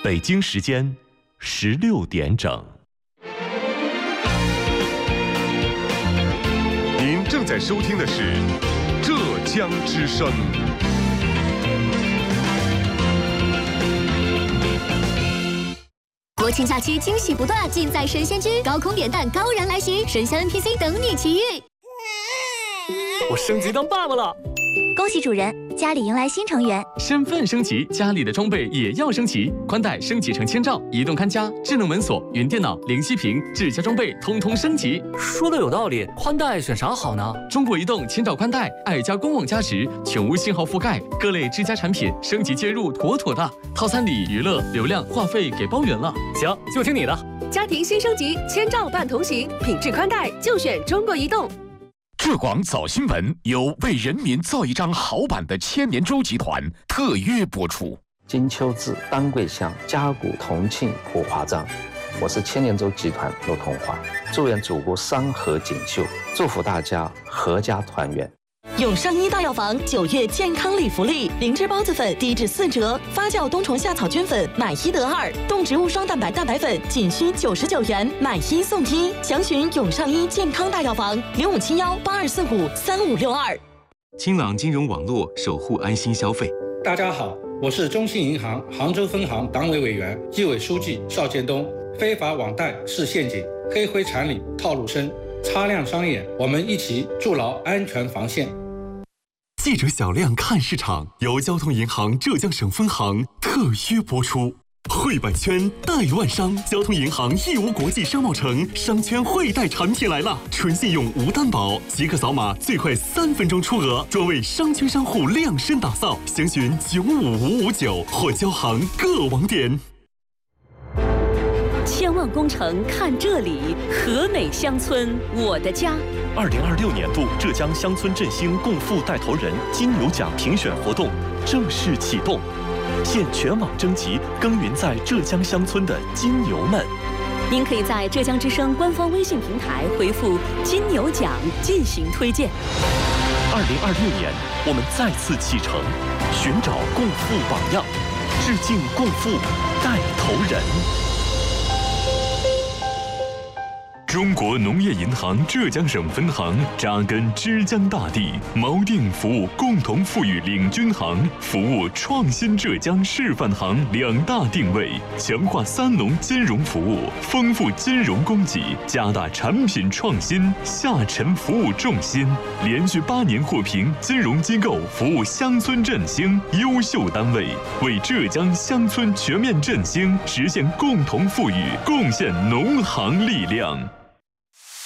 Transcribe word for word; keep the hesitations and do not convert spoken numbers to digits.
北京时间十六点整。 您正在收听的是浙江之声。 国庆假期惊喜不断，尽在神仙居，高空扁担高燃来袭，神仙 N P C 等你奇遇。 我升级当爸爸了， 恭喜主人，家里迎来新成员。 身份升级，家里的装备也要升级，宽带升级成千兆，移动看家、智能门锁、云电脑、零息屏、智家装备通通升级。 说的有道理，宽带选啥好呢？ 中国移动千兆宽带，爱家官网加持，全无信号覆盖，各类智家产品升级接入妥妥的，套餐里娱乐、流量、话费给包圆了。 行，就听你的。 家庭新升级，千兆伴同行，品质宽带就选中国移动。 浙广早新闻由为人民造一张好版的千年舟集团特约播出。 金秋至，丹桂乡，嘉谷同庆普华藏。我是千年舟集团陆同华，祝愿祖国山河锦绣，祝福大家阖家团圆。 永上医大药房九月健康礼福利，灵芝孢子粉低至四折，发酵冬虫夏草菌粉买一得二，动植物双蛋白蛋白粉仅需九十九元，买一送一。详询永上医健康大药房零五七幺八二四五三五六二。 清朗金融网络，守护安心消费。 大家好，我是中信银行杭州分行党委委员、纪委书记邵建东。非法网贷是陷阱，黑灰产里套路深，擦亮双眼，我们一起筑牢安全防线。 记者小亮看市场由交通银行浙江省分行特约播出。汇百圈贷万商，交通银行义乌国际商贸城商圈汇贷产品来了，纯信用无担保，即刻扫码最快三分钟出额，专为商圈商户量身打造，详询九五五五九或交行各网点。 千万工程看这里，和美乡村我的家。 二零二六年度浙江乡村振兴共富带头人金牛奖评选活动正式启动，现全网征集耕耘在浙江乡村的金牛们。 您可以在浙江之声官方微信平台回复“金牛奖”进行推荐。 二零二六年，我们再次启程，寻找共富榜样，致敬共富带头人。 中国农业银行浙江省分行扎根枝江大地，锚定服务共同富裕领军行、服务创新浙江示范行两大定位，强化三农金融服务，丰富金融供给，加大产品创新，下沉服务重心，连续八年获评金融机构服务乡村振兴优秀单位，为浙江乡村全面振兴实现共同富裕贡献农行力量。